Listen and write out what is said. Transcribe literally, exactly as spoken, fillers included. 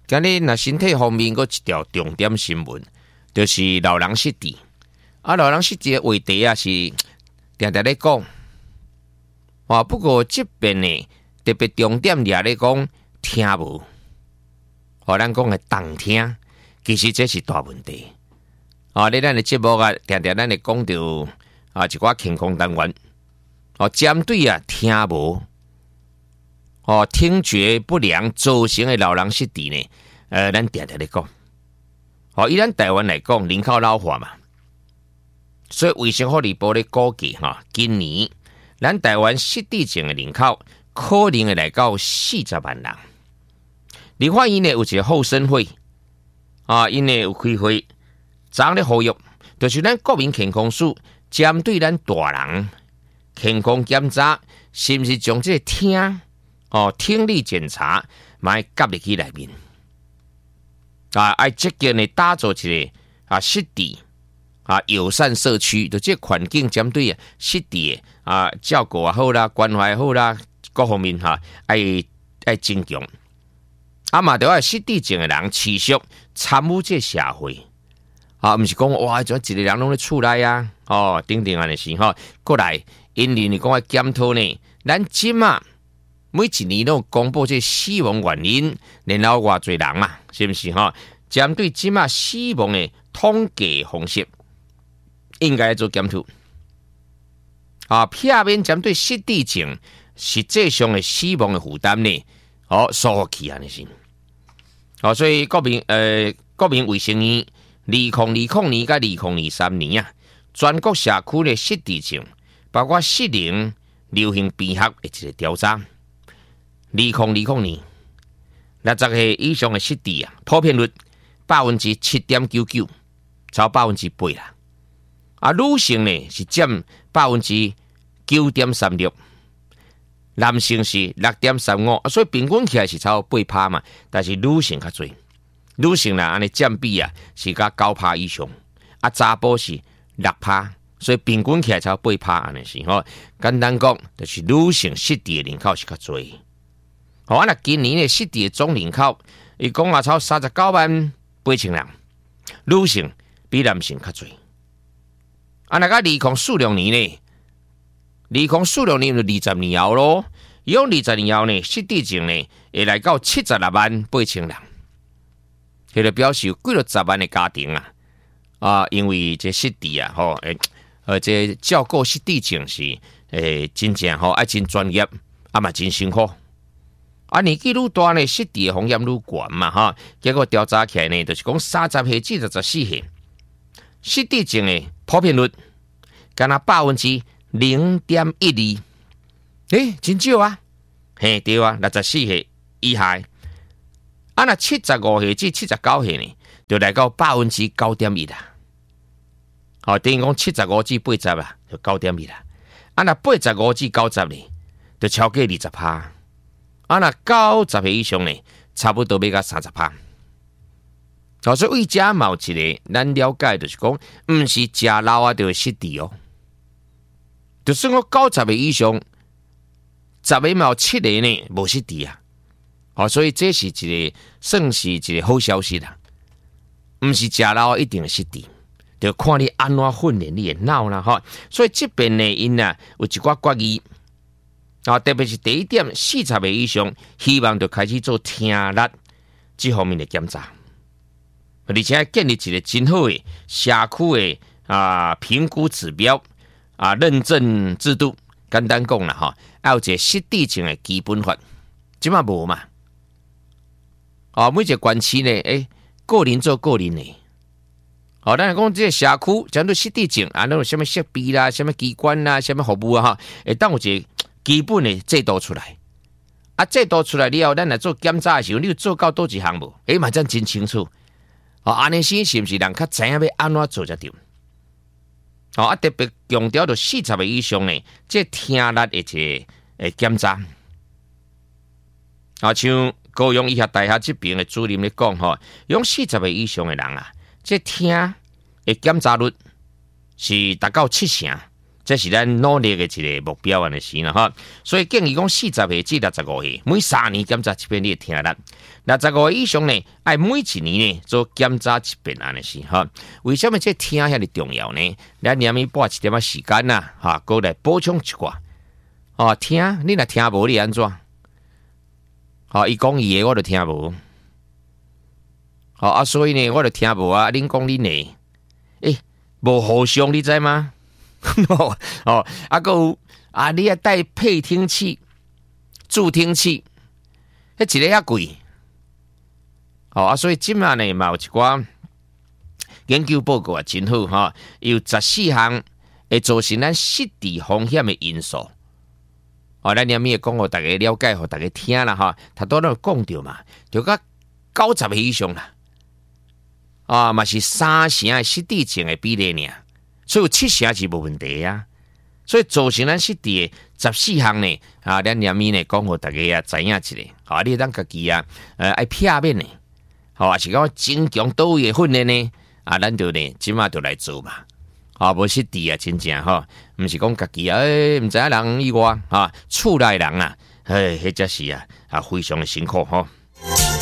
今日那身体方面，个一条重点新闻，就是老人失智。啊，老人失智的话题啊，是常常咧讲。啊，不过这边呢，特别重点也咧讲听无。哦，咱讲的动听，其实这是大问题。啊，你咱的节目啊，常常咱咧讲到啊一寡健康单元，哦，针对啊听无。哦，听觉不良造成的老人失智呢？呃，咱常常咧讲，哦，以咱台湾来讲，人口老化嘛，所以卫生福利部咧估计哈，今年咱台湾失智症的人口可能会来到四十万人。立法院呢有一个后生会，啊，因为有开会，昨咧呼吁，就是咱国民健康署针对咱大人健康检查，是不是将这个听？哦，听力检查买夹入去内面，啊，爱积极呢打造一个啊失智啊友善社区，就这环境针对啊失智啊照顾也好啦，关怀好啦，各方面哈、啊，爱爱增强。啊嘛，就爱失智症的人持续参与这社会，啊，毋是讲哇，就一个人拢咧厝内啊，哦，等等安尼是吼，过来，因为你讲爱检讨呢，咱今啊。每一年都公布这死亡原因，然后偌侪人嘛，是不是哈？针对即马死亡的统计方式，应该做检讨。啊，片面针对失智症实际上的死亡的负担呢，哦，缩起安尼先。哦，所以国民呃国民卫生院二零二零年甲二零二三年啊，全国社区的失智症，包括适龄流行病学的一个调查。二零二零年，六十岁以上的失智啊，普遍率百分之七点九九，超百分之八啦。啊，女性呢是占百分之九点三六，男性是六点三五，所以平均起来是超八趴嘛。但是女性较侪，女性啦安尼占比啊是甲九趴以上，啊查甫是六趴，所以平均起来超八趴安尼是吼。简单讲，就是女性失智的人口是较侪。好啊！那今年的失智的总人口，伊讲啊超三十九万八千人，女性比男性较侪。啊，那个二零四六年呢？二零四六年就二十年后咯。伊讲二十年后呢，失智症呢会来到七十六万八千人。迄个表示有几多十万的家庭啊啊，因为这失智啊，吼，诶，呃，这照顾失智症是诶真正吼，爱真专业，啊嘛真辛苦。啊，年纪愈大呢，失智的风险愈悬嘛，哈。结果调查起来呢，就是讲三十岁至六十四岁，失智症的普遍率，敢若百分之零点一二，诶，真少啊。嘿，对啊，六十四岁以下，啊，那七十五岁至七十九岁呢，就来到百分之九点一啦。好，等于讲七十五至八十啊，就九点一啦。啊，那八十五至九十呢，就超过二十趴。啊，那九十岁以上呢，差不多要到三十趴。所以为遮嘛有一个咱了解，就是讲，毋是食老啊就会失智哦。就算我九十岁以上，十个嘛有七个呢无失智啊。哦，所以这是一个算是一个好消息啦。毋是食老啊一定会失智，就看你安怎训练你的脑啦吼。所以这边呢，因啊有一寡决议。啊，特别是第一点，四十岁以上，希望就开始做听力这方面的检查，而且建立一个真好的社区的啊评估指标啊认证制度。简单讲啦，哈，要有一个失智症的基本法，即嘛无嘛。啊，每一个县市呢，诶、欸，个人做个人的。哦，咱讲这个社区针对失智症啊，那有什么设备啦、什么机关啦、什么服务啊，哈，会当有一个基本的制度出来，啊，制度出来了后，咱来做检查的时候，你有做到多一项无？诶、欸，嘛真真清楚。哦，安尼先是毋是人较知影要安怎做才对？哦，啊，特别强调到四十岁以上呢，这听力的一个诶检查。啊，像高雄医学大学这边的主任咧讲吼，用四十岁以上的人啊，这听的检查率是达到七成， 这是咱努力的一个目标安尼是啦哈。所以建议讲四十岁至六十五岁，每三年检查一遍你的听力；六十五岁以上呢，爱每一年呢做检查一遍安尼是哈。为什么这听遐尼重要呢？咱念咪拨一点仔时间呐，哈，过来补充一寡。哦，听你若听无你安怎？哦，伊讲伊的我就听无。好、哦、啊，所以呢，我就听无啊。恁讲恁的，诶，无互相，你知吗？哦，啊，个有啊，你要带配听器、助听器，迄一个遐贵。哦啊，所以即马呢，嘛有一寡研究报告啊，真好哈、哦，有十四项会造成咱失智风险的因素。哦，咱念咪讲互大家了解，互大家听啦哈。他都都讲着嘛，就甲九十岁以上啦。啊，嘛是三成的失智症的比例呢，所以有七成是无问题啊。所以造成咱失智的十四项呢，啊，咱念咪呢讲互大家啊知影一下，啊，你当家己啊，呃，爱片面呢，好、啊，是讲增强倒位的训练呢，啊，咱就呢，即马就来做嘛，啊，无失智啊，真正吼，毋是讲家己啊，诶，毋知影人以外啊，厝内人啊，诶，迄则是啊，啊，非常的辛苦吼。